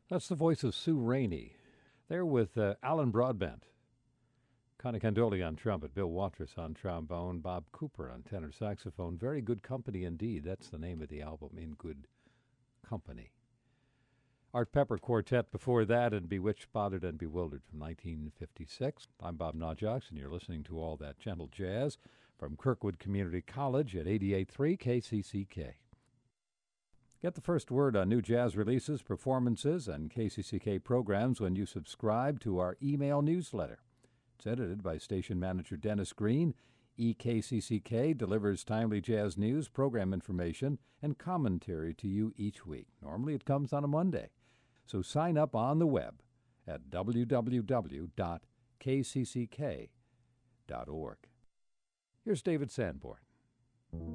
That's the voice of Sue Rainey. There with Alan Broadbent. Connie Candoli on trumpet, Bill Watrous on trombone, Bob Cooper on tenor saxophone. Very Good Company indeed. That's the name of the album, In Good Company. Art Pepper Quartet before that, and Bewitched, Bothered, and Bewildered from 1956. I'm Bob Najox, and you're listening to All That Gentle Jazz from Kirkwood Community College at 88.3 KCCK. Get the first word on new jazz releases, performances, and KCCK programs when you subscribe to our email newsletter. It's edited by station manager Dennis Green. EKCCK delivers timely jazz news, program information, and commentary to you each week. Normally it comes on a Monday. So sign up on the web at www.kcck.org. Here's David Sanborn.